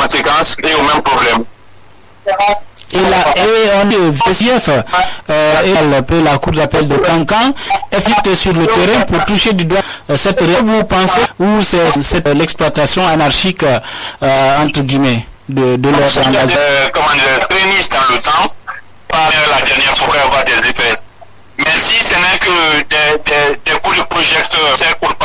conséquences et au même problème. Et on dit VCF et la cour d'appel de Cancan est sur le terrain pour toucher du doigt cette règle. Vous pensez ou c'est l'exploitation anarchique entre guillemets de leur engagement? Comment dire, prémices dans le temps par la dernière fois avoir des effets. Mais si ce n'est que des coups de projecteur, c'est pour